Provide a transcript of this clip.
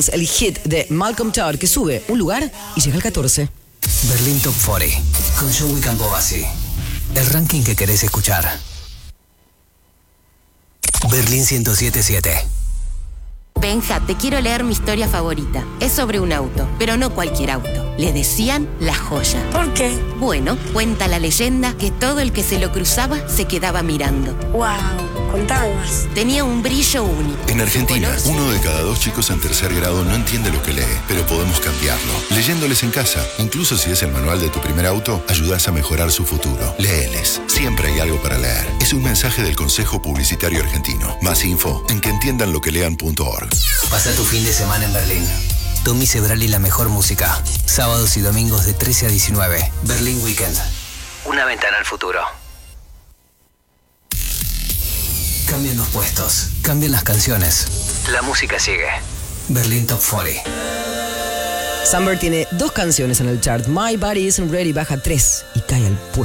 El hit de Malcolm Todd que sube un lugar y llega al 14. Berlín Top 40 con Joey Campobasi. El ranking que querés escuchar. Berlín 107.7. Benja, te quiero leer mi historia favorita. Es sobre un auto, pero no cualquier auto. Le decían La Joya. ¿Por qué? Bueno, cuenta la leyenda que todo el que se lo cruzaba se quedaba mirando. ¡Wow! Contame más. Tenía un brillo único. En Argentina, 1 de cada 2 chicos en tercer grado no entiende lo que lee, pero podemos cambiarlo. Leyéndoles en casa, incluso si es el manual de tu primer auto, ayudás a mejorar su futuro. Léeles. Siempre hay algo para leer. Es un mensaje del Consejo Publicitario Argentino. Más info en queentiendanloquelean.org. Pasa tu fin de semana en Berlín. Tommy Cebrali, la mejor música. Sábados y domingos de 13 a 19. Berlín Weekend. Una ventana al futuro. Cambian los puestos, cambian las canciones. La música sigue. Berlín Top 40. Summer tiene 2 canciones en el chart. My Body Isn't Ready baja 3 y cae al puesto